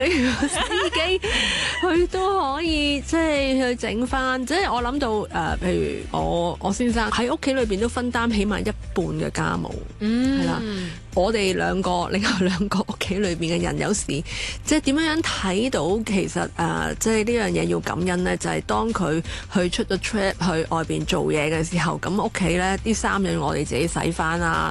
司機佢都可以即係去整翻，即係我諗到譬如我先生喺屋企裏邊都分擔起碼一半嘅家務，係啦。我哋另外兩個屋企裏邊嘅人，有時即係點樣睇到其實即係呢樣嘢要感恩呢，就係當佢去出咗 trip 去外邊做嘢嘅時候，咁屋企呢啲衫要我哋自己洗翻啊。